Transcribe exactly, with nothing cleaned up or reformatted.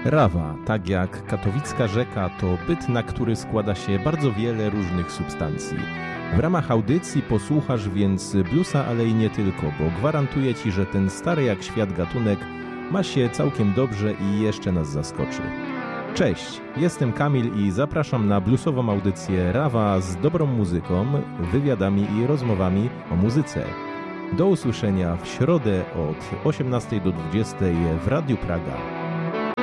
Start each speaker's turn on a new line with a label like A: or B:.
A: Rawa, tak jak katowicka rzeka, to byt, na który składa się bardzo wiele różnych substancji. W ramach audycji posłuchasz więc bluesa, ale i nie tylko, bo gwarantuję Ci, że ten stary jak świat gatunek ma się całkiem dobrze i jeszcze nas zaskoczy. Cześć, jestem Kamil i zapraszam na bluesową audycję Rawa z dobrą muzyką, wywiadami i rozmowami o muzyce. Do usłyszenia w środę od osiemnastej do dwudziestej w Radiu Praga.